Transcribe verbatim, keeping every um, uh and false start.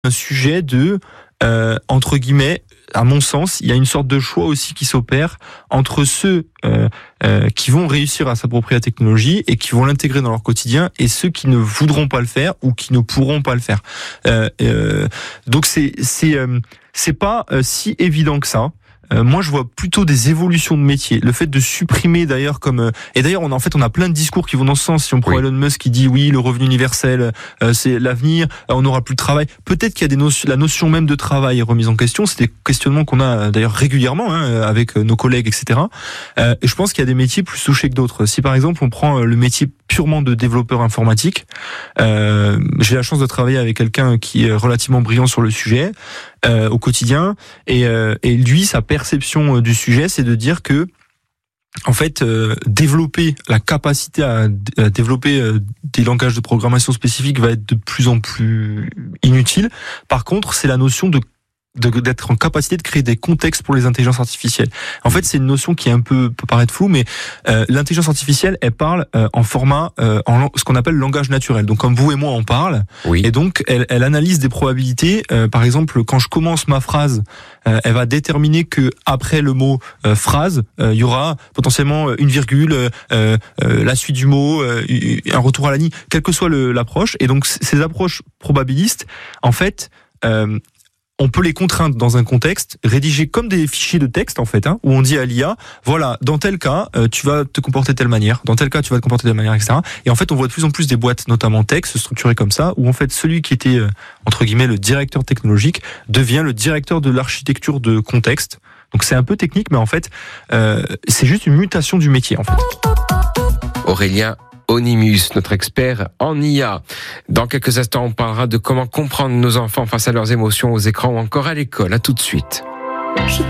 un sujet de, euh, entre guillemets, à mon sens, il y a une sorte de choix aussi qui s'opère entre ceux euh, euh, qui vont réussir à s'approprier la technologie et qui vont l'intégrer dans leur quotidien, et ceux qui ne voudront pas le faire ou qui ne pourront pas le faire. Euh, euh, donc c'est c'est euh, c'est pas euh, si évident que ça. Euh, moi, je vois plutôt des évolutions de métier. Le fait de supprimer, d'ailleurs, comme euh, et d'ailleurs, on a, en fait, on a plein de discours qui vont dans ce sens. Si on prend oui. Elon Musk qui dit oui, le revenu universel, euh, c'est l'avenir, euh, on n'aura plus de travail. Peut-être qu'il y a des notions, la notion même de travail est remise en question. C'est des questionnements qu'on a d'ailleurs régulièrement hein, avec nos collègues, et cetera. Euh, et je pense qu'il y a des métiers plus touchés que d'autres. Si par exemple, on prend le métier purement de développeur informatique, euh, j'ai la chance de travailler avec quelqu'un qui est relativement brillant sur le sujet. Euh, au quotidien, et, euh, et lui, sa perception du sujet, c'est de dire que, en fait, euh, développer la capacité à, à développer euh, des langages de programmation spécifiques va être de plus en plus inutile. Par contre, c'est la notion de De, d'être en capacité de créer des contextes pour les intelligences artificielles. En fait, c'est une notion qui est un peu peut paraître floue, mais euh, l'intelligence artificielle, elle parle euh, en format, euh, en ce qu'on appelle langage naturel. Donc, comme vous et moi, on parle, oui. Et donc elle, elle analyse des probabilités. Euh, par exemple, quand je commence ma phrase, euh, elle va déterminer que après le mot euh, phrase, euh, il y aura potentiellement une virgule, euh, euh, la suite du mot, euh, un retour à la ligne, quelle que soit le, l'approche. Et donc, ces approches probabilistes, en fait. Euh, On peut les contraindre dans un contexte, rédigés comme des fichiers de texte en fait, hein, où on dit à l'I A, voilà, dans tel cas, euh, tu vas te comporter de telle manière, dans tel cas, tu vas te comporter de telle manière, et cetera. Et en fait, on voit de plus en plus des boîtes, notamment texte, structurées comme ça, où en fait, celui qui était, euh, entre guillemets, le directeur technologique, devient le directeur de l'architecture de contexte. Donc c'est un peu technique, mais en fait, euh, c'est juste une mutation du métier, en fait. Aurélien Onimus, notre expert en I A. Dans quelques instants, on parlera de comment comprendre nos enfants face à leurs émotions aux écrans ou encore à l'école. À tout de suite.